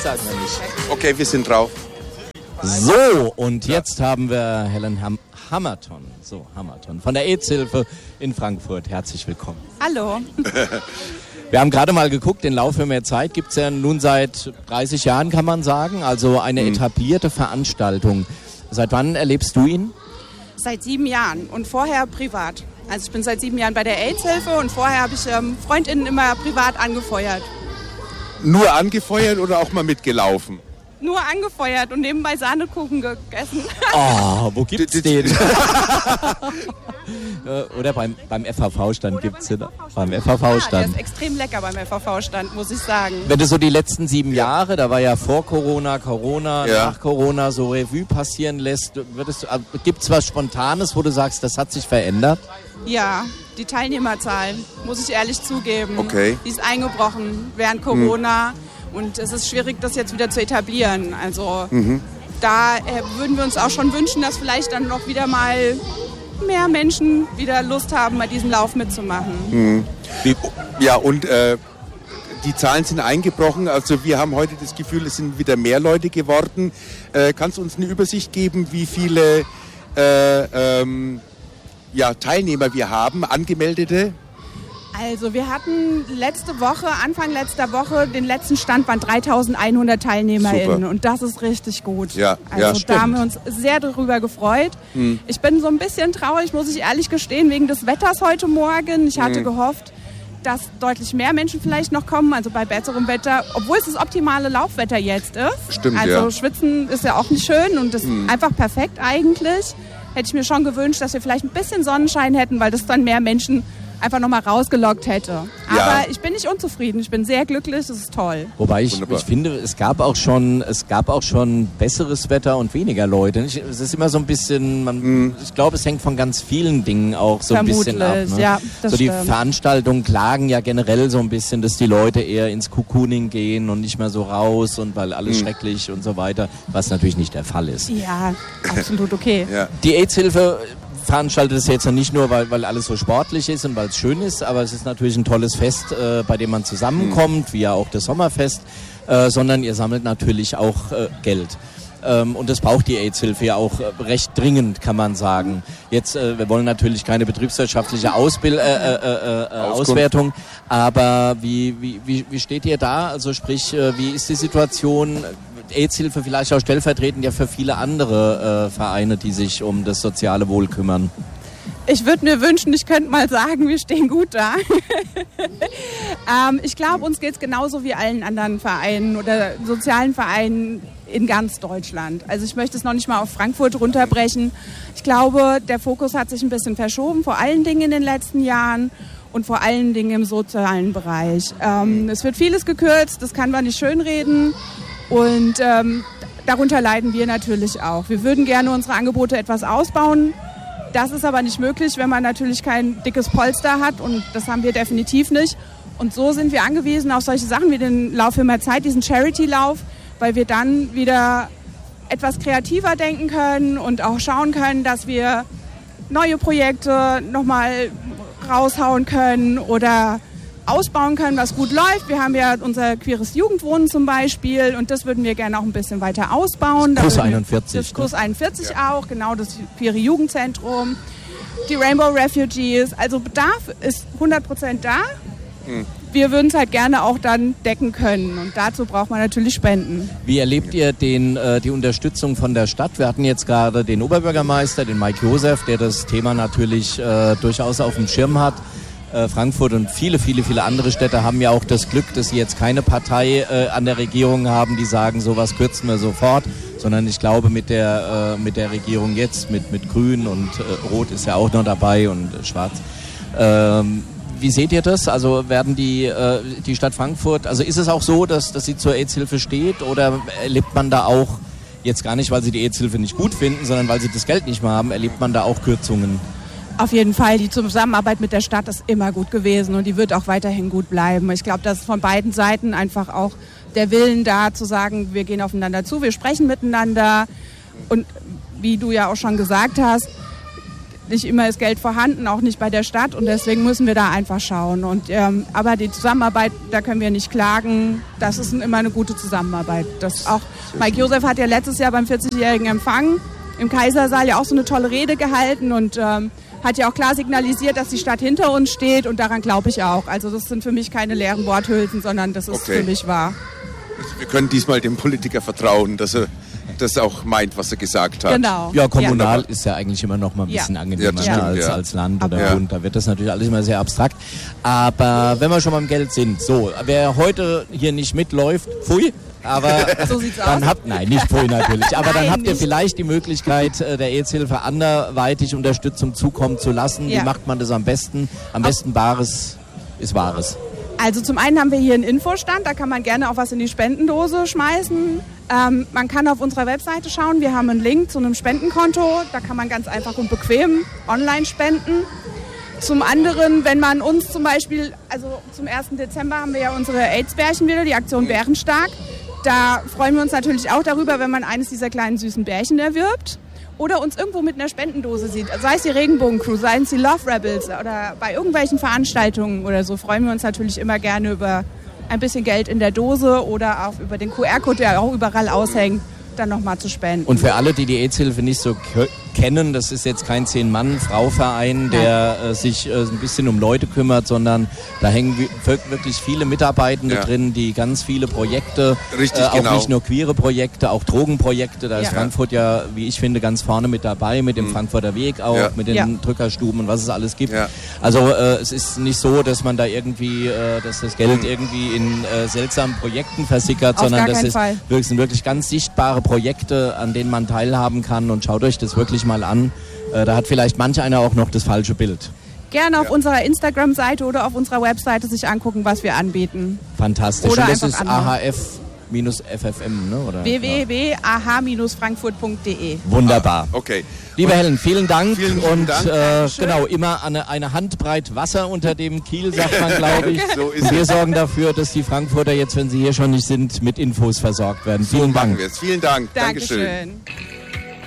sagen wir nicht. Okay, wir sind drauf. So, und jetzt haben wir Helen Hammerton. So, Hammerton von der AIDS-Hilfe in Frankfurt. Herzlich willkommen. Hallo. Wir haben gerade mal geguckt, den Lauf für mehr Zeit gibt es ja nun seit 30 Jahren, kann man sagen. Also eine etablierte Veranstaltung. Seit wann erlebst du ihn? Seit 7 Jahren und vorher privat. Also ich bin seit 7 Jahren bei der AIDS-Hilfe und vorher habe ich FreundInnen immer privat angefeuert. Nur angefeuert oder auch mal mitgelaufen? Nur angefeuert und nebenbei Sahnekuchen gegessen. Oh, wo gibt's den? Oder beim FVV-Stand gibt's den. Beim FVV-Stand. Ja, der ist extrem lecker beim FVV-Stand, muss ich sagen. Wenn du so die letzten 7 Jahre, da war ja vor Corona, ja. nach Corona, so Revue passieren lässt, gibt's was Spontanes, wo du sagst, das hat sich verändert? Ja, die Teilnehmerzahlen, muss ich ehrlich zugeben. Okay. Die ist eingebrochen während Corona. Und es ist schwierig, das jetzt wieder zu etablieren. Also da würden wir uns auch schon wünschen, dass vielleicht dann noch wieder mal mehr Menschen wieder Lust haben, bei diesem Lauf mitzumachen. Ja, und die Zahlen sind eingebrochen. Also wir haben heute das Gefühl, es sind wieder mehr Leute geworden. Kannst du uns eine Übersicht geben, wie viele Teilnehmer wir haben, Angemeldete? Also wir hatten Anfang letzter Woche, den letzten Stand waren 3.100 TeilnehmerInnen. Super. Und das ist richtig gut. Ja, also da haben wir uns sehr darüber gefreut. Ich bin so ein bisschen traurig, muss ich ehrlich gestehen, wegen des Wetters heute Morgen. Ich hatte gehofft, dass deutlich mehr Menschen vielleicht noch kommen, also bei besserem Wetter, obwohl es das optimale Laufwetter jetzt ist. Stimmt, also Schwitzen ist ja auch nicht schön und ist einfach perfekt eigentlich. Hätte ich mir schon gewünscht, dass wir vielleicht ein bisschen Sonnenschein hätten, weil das dann mehr Menschen einfach nochmal rausgelockt hätte. Aber ich bin nicht unzufrieden. Ich bin sehr glücklich. Das ist toll. Wobei ich finde, es gab auch schon besseres Wetter und weniger Leute. Es ist immer so ein bisschen, ich glaube, es hängt von ganz vielen Dingen auch so ein bisschen ab. Ne? Ja, das so die stimmt. Veranstaltungen klagen ja generell so ein bisschen, dass die Leute eher ins Cocooning gehen und nicht mehr so raus und weil alles schrecklich und so weiter, was natürlich nicht der Fall ist. Ja, absolut okay. Ja. Die AIDS-Hilfe veranstaltet es jetzt ja nicht nur, weil alles so sportlich ist und weil es schön ist, aber es ist natürlich ein tolles Fest, bei dem man zusammenkommt, wie ja auch das Sommerfest, sondern ihr sammelt natürlich auch Geld. Und das braucht die AIDS-Hilfe ja auch recht dringend, kann man sagen. Jetzt, wir wollen natürlich keine betriebswirtschaftliche Auswertung, aber wie steht ihr da? Also sprich, wie ist die Situation? AIDS-Hilfe vielleicht auch stellvertretend ja für viele andere Vereine, die sich um das soziale Wohl kümmern. Ich würde mir wünschen, ich könnte mal sagen, wir stehen gut da. Ich glaube, uns geht es genauso wie allen anderen Vereinen oder sozialen Vereinen in ganz Deutschland. Also ich möchte es noch nicht mal auf Frankfurt runterbrechen. Ich glaube, der Fokus hat sich ein bisschen verschoben, vor allen Dingen in den letzten Jahren und vor allen Dingen im sozialen Bereich. Es wird vieles gekürzt, das kann man nicht schönreden. Und darunter leiden wir natürlich auch. Wir würden gerne unsere Angebote etwas ausbauen. Das ist aber nicht möglich, wenn man natürlich kein dickes Polster hat. Und das haben wir definitiv nicht. Und so sind wir angewiesen auf solche Sachen wie den Lauf für mehr Zeit, diesen Charity-Lauf, weil wir dann wieder etwas kreativer denken können und auch schauen können, dass wir neue Projekte nochmal raushauen können oder ausbauen können, was gut läuft. Wir haben ja unser queeres Jugendwohnen zum Beispiel und das würden wir gerne auch ein bisschen weiter ausbauen. Das Kurs 41. Das Kurs 41 auch, genau, das queere Jugendzentrum, die Rainbow Refugees. Also Bedarf ist 100% da. Wir würden es halt gerne auch dann decken können und dazu braucht man natürlich Spenden. Wie erlebt ihr die Unterstützung von der Stadt? Wir hatten jetzt gerade den Oberbürgermeister, den Mike Josef, der das Thema natürlich durchaus auf dem Schirm hat. Frankfurt und viele andere Städte haben ja auch das Glück, dass sie jetzt keine Partei an der Regierung haben, die sagen, sowas kürzen wir sofort, sondern ich glaube mit der Regierung jetzt, mit Grün und Rot ist ja auch noch dabei und Schwarz. Wie seht ihr das? Also werden die Stadt Frankfurt, also ist es auch so, dass sie zur AIDS-Hilfe steht oder erlebt man da auch, jetzt gar nicht, weil sie die AIDS-Hilfe nicht gut finden, sondern weil sie das Geld nicht mehr haben, erlebt man da auch Kürzungen? Auf jeden Fall, die Zusammenarbeit mit der Stadt ist immer gut gewesen und die wird auch weiterhin gut bleiben. Ich glaube, dass von beiden Seiten einfach auch der Willen da zu sagen, wir gehen aufeinander zu, wir sprechen miteinander und wie du ja auch schon gesagt hast, nicht immer ist Geld vorhanden, auch nicht bei der Stadt und deswegen müssen wir da einfach schauen. Und, aber die Zusammenarbeit, da können wir nicht klagen, das ist immer eine gute Zusammenarbeit. Das auch Mike Josef hat ja letztes Jahr beim 40-jährigen Empfang im Kaisersaal ja auch so eine tolle Rede gehalten und hat ja auch klar signalisiert, dass die Stadt hinter uns steht und daran glaube ich auch. Also das sind für mich keine leeren Worthülsen, sondern das ist für mich wahr. Wir können diesmal dem Politiker vertrauen, dass er das auch meint, was er gesagt hat. Genau. Ja, kommunal ist ja eigentlich immer noch mal ein bisschen angenehmer stimmt, als Land oder Bund. Da wird das natürlich alles immer sehr abstrakt. Aber wenn wir schon beim Geld sind, so, wer heute hier nicht mitläuft, pfui. Aber so sieht's dann aus. Nein, nicht pfui natürlich, aber dann Nein, habt ihr nicht. vielleicht die Möglichkeit, der AIDS-Hilfe anderweitig Unterstützung zukommen zu lassen. Wie macht man das am besten? Am besten Bares ist Wahres. Also zum einen haben wir hier einen Infostand, da kann man gerne auch was in die Spendendose schmeißen. Man kann auf unserer Webseite schauen, wir haben einen Link zu einem Spendenkonto, da kann man ganz einfach und bequem online spenden. Zum anderen, wenn man uns zum Beispiel, also zum 1. Dezember haben wir ja unsere AIDS-Bärchen wieder, die Aktion Bärenstark. Da freuen wir uns natürlich auch darüber, wenn man eines dieser kleinen süßen Bärchen erwirbt. Oder uns irgendwo mit einer Spendendose sieht, sei es die Regenbogencrew, seien es die Love Rebels oder bei irgendwelchen Veranstaltungen oder so, freuen wir uns natürlich immer gerne über ein bisschen Geld in der Dose oder auch über den QR-Code, der auch überall aushängt, dann nochmal zu spenden. Und für alle, die die AIDS-Hilfe nicht so kennen, das ist jetzt kein 10-Mann-Frau-Verein, der sich ein bisschen um Leute kümmert, sondern da hängen wirklich viele Mitarbeitende drin, die ganz viele Projekte, auch nicht nur queere Projekte, auch Drogenprojekte, da ist Frankfurt ja, wie ich finde, ganz vorne mit dabei, mit dem Frankfurter Weg auch, mit den Drückerstuben und was es alles gibt. Ja. Also es ist nicht so, dass man da irgendwie, dass das Geld irgendwie in seltsamen Projekten versickert, sondern das sind wirklich ganz sichtbare Projekte, an denen man teilhaben kann und schaut euch das wirklich mal an. Da hat vielleicht manch einer auch noch das falsche Bild. Gerne auf unserer Instagram-Seite oder auf unserer Webseite sich angucken, was wir anbieten. Fantastisch. Oder und das ist andere. AHF-FFM, ne? Oder? www.ah-frankfurt.de. Wunderbar. Okay. Liebe Helen, vielen Dank. Vielen Dank. Genau, immer eine Handbreit Wasser unter dem Kiel, sagt man, glaube ich. So ist und wir sorgen dafür, dass die Frankfurter jetzt, wenn sie hier schon nicht sind, mit Infos versorgt werden. Vielen Dank. Vielen Dank. Dankeschön.